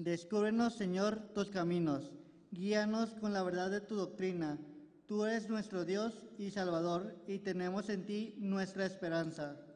Descúbrenos, Señor, tus caminos. Guíanos con la verdad de tu doctrina. Tú eres nuestro Dios y Salvador, y tenemos en ti nuestra esperanza.